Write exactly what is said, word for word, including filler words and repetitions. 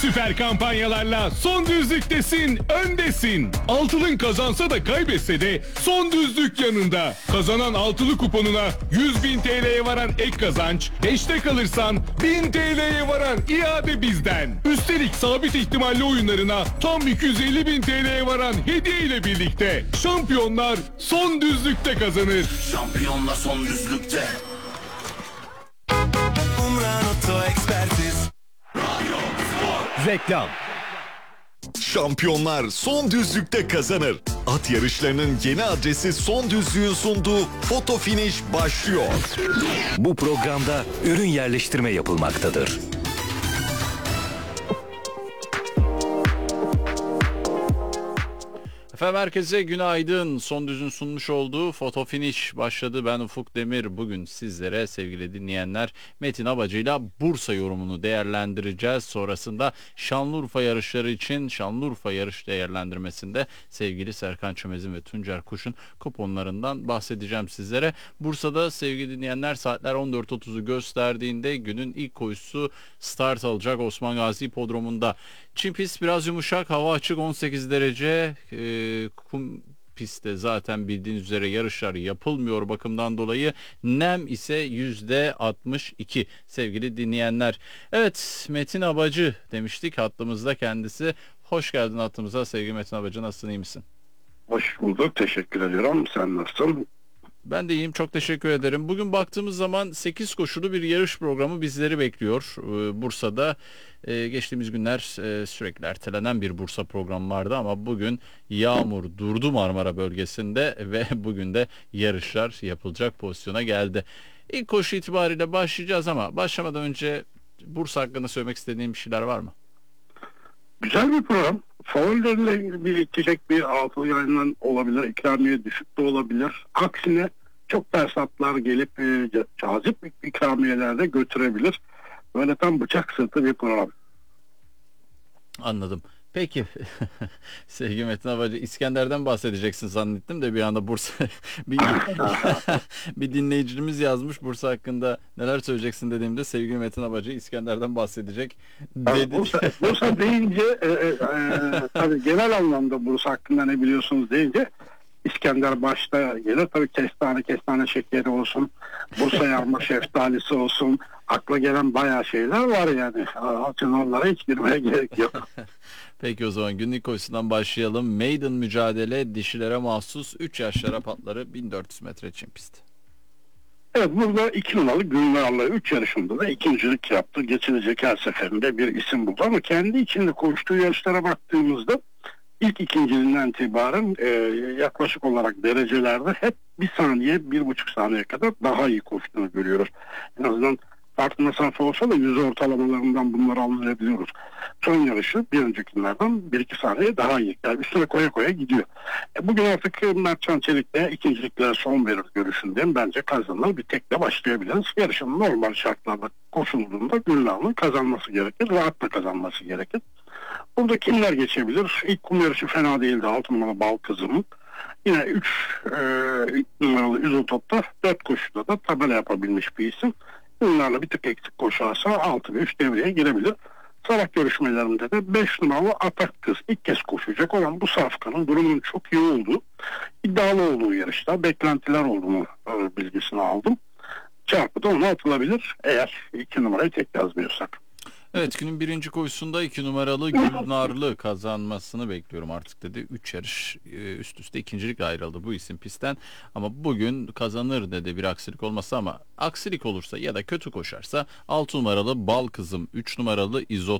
Süper kampanyalarla son düzlüktesin, öndesin. Altılın kazansa da kaybetse de son düzlük yanında. Kazanan altılı kuponuna yüz bin T L'ye varan ek kazanç, beşte kalırsan bin T L'ye varan iade bizden. Üstelik sabit ihtimalli oyunlarına tam iki yüz elli bin T L'ye varan hediye ile birlikte şampiyonlar son düzlükte kazanır. Şampiyonlar son düzlükte. Umran Oto Ekspertiz. Reklam. Şampiyonlar son düzlükte kazanır. At yarışlarının yeni adresi Son Düzlük'ün sunduğu Foto Finish başlıyor. Bu programda ürün yerleştirme yapılmaktadır. Efendim herkese günaydın. Son Düz'ün sunmuş olduğu Foto Finish başladı. Ben Ufuk Demir. Bugün sizlere sevgili dinleyenler Metin Abacı'yla Bursa yorumunu değerlendireceğiz. Sonrasında Şanlıurfa yarışları için Şanlıurfa yarış değerlendirmesinde sevgili Serkan Çömez'in ve Tuncer Kuş'un kuponlarından bahsedeceğim sizlere. Bursa'da sevgili dinleyenler saatler on dört otuzu gösterdiğinde günün ilk koşusu start alacak Osman Gazi Hipodromu'nda. Çim pist biraz yumuşak, hava açık, on sekiz derece. Ee, kum pistte zaten bildiğiniz üzere yarışlar yapılmıyor bakımdan dolayı. Nem ise yüzde altmış iki sevgili dinleyenler. Evet, Metin Abacı demiştik hattımızda kendisi. Hoş geldin hattımıza sevgili Metin Abacı, nasılsın, iyi misin? Hoş bulduk, teşekkür ediyorum. Sen nasılsın? Ben de iyiyim, çok teşekkür ederim. Bugün baktığımız zaman sekiz koşulu bir yarış programı bizleri bekliyor ee, Bursa'da. Ee, geçtiğimiz günler e, sürekli ertelenen bir Bursa programı vardı ama bugün yağmur durdu Marmara bölgesinde ve bugün de yarışlar yapılacak pozisyona geldi. İlk koşu itibariyle başlayacağız ama başlamadan önce Bursa hakkında söylemek istediğim bir şeyler var mı? Güzel bir program. Favorilerle birikecek bir altılı yayından olabilir. İkramiye düşük de olabilir. Aksine çok ters atlar gelip e, cazip ikramiyelerde götürebilir. Böyle tam bıçak sırtı bir program. Anladım. Peki sevgili Metin Abacı, İskender'den bahsedeceksin zannettim de bir anda Bursa bir, bir dinleyicimiz yazmış Bursa hakkında neler söyleyeceksin dediğimde sevgili Metin Abacı İskender'den bahsedecek dedi. Bursa, Bursa deyince e, e, e, tabii genel anlamda Bursa hakkında ne biliyorsunuz deyince İskender başta gelir. Tabii kestane kestane şekeri olsun, Bursa yarma şeftalisi olsun, akla gelen bayağı şeyler var yani. Açın onlara hiç girmeye gerek yok. Peki o zaman günlük koşusundan başlayalım. Maiden mücadele, dişilere mahsus üç yaş şarap atları bin dört yüz metre çim pist. Evet, burada iki numaralı Gülnar'la üç yarışında da ikincilik yaptı. Geçilecek her seferinde bir isim buldu ama kendi içinde koştuğu yarışlara baktığımızda ilk ikinciliğinden itibaren e, yaklaşık olarak derecelerde hep bir saniye, bir buçuk saniye kadar daha iyi koştuğunu görüyoruz. En azından farklı mesafe olsa da yüz ortalamalarından bunları anlayabiliyoruz. Son yarışı bir öncekilerden bir iki saniye daha iyi. Yani üstüne koya koya gidiyor. E, bugün artık Mertcan Çelik'le ikinciliklere son verir görüşündeyim. Bence kazanır. Bir tekle başlayabiliriz. Yarışın normal şartlarda koşulduğunda Gülnar'ın kazanması gerekir. Rahat da kazanması gerekir. Burada kimler geçebilir? İlk kum yarışı fena değildi. altı numaralı Bal Kızım'ın. Yine üç numaralı Üzültop'ta dört koşuda da tabela yapabilmiş bir isim. Bunlarla bir tık eksik koşarsa altı ve üç devreye girebilir. Sabah görüşmelerinde de beş numaralı Atak Kız ilk kez koşacak olan bu safkanın durumunun çok iyi olduğu, iddialı olduğu yarışta beklentiler olduğunu bilgisini aldım. Çarpı da ona atılabilir eğer iki numarayı tek yazmıyorsak. Evet, günün birinci koşusunda iki numaralı Gülnarlı kazanmasını bekliyorum artık dedi. üç yarış üst üste ikincilik ayrıldı bu isim pistten. Ama bugün kazanır dedi bir aksilik olmasa, ama aksilik olursa ya da kötü koşarsa altı numaralı Bal Kızım, üç numaralı İzot